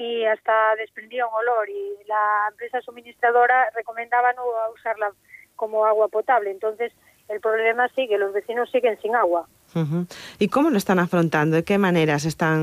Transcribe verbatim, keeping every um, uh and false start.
y hasta desprendía un olor, y la empresa suministradora recomendaba no usarla como agua potable. Entonces el problema sigue, los vecinos siguen sin agua. Uh-huh. ¿Y cómo lo están afrontando? ¿De qué maneras están